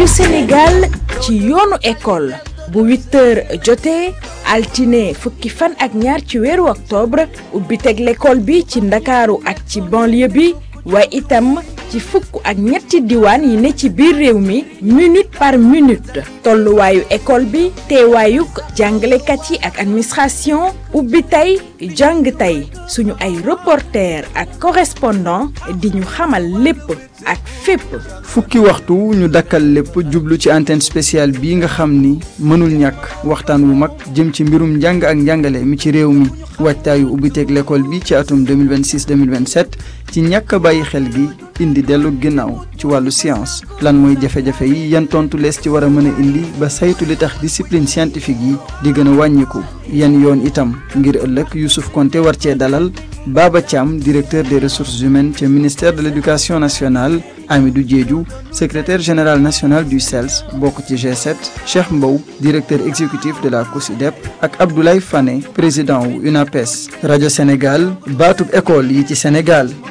rajo Sénégal ci yoonu école bu 8h jotee altine fukki fan ak ñaar ci weeru octobre ubbi teg l'école bi ci Ndakaaru ak ci banlieue bi waaye itam ci fukk ak ñetti diwaan yi ne ci biir réew mi minute par minute tolluwaayu école bi teewaayuk jàngalekat yi ak administration ubbi tey jàng tey suñu ay reporter ak correspondant di ñu xamal lépp ak fépp. fukki waxtu ñu dakkal lépp jublu ci antenne spéciale bii nga xam ni mënul ñàkk waxtaan wu mag jëm ci mbirum njàng ak njàngale mi ci réew mi waajtaayu ubbiteeg l'école bi ci atum 2026-2027 ci ñàkk a bàyyi xel gi indi dellu ginnaaw ci wàllu science lan mooy jafe-jafe yi yan tontu lees ci war a mën a indi ba saytu li tax discipline scientifique yi di gën a wàññiku yan yoon itam ngir ëllëg Youssouf Konté war cee dalal Baba Thiam directeur des ressources humaines ca ministère de l'éducation nationale Amidou Diédhiou secrétaire général national du CELS bokk ci G7 Cheikh Mbow directeur exécutif de la COSYDEP ak Abdoulaye Fane président wu UNAPES rajo Sénégal baatub école yi ci Sénégal.